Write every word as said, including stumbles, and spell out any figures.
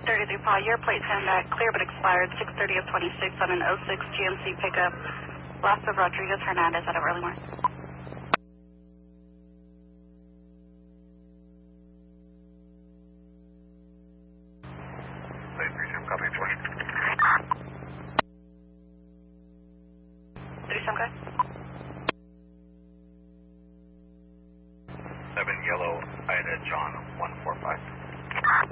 thirty-three Paul, your plate came back clear but expired six thirty of twenty-six on an oh six G M C pickup, lost of Rodriguez Hernandez out of early morning. Plate three seven, copy twenty. three seven, guys. seven yellow, Ida John one four five.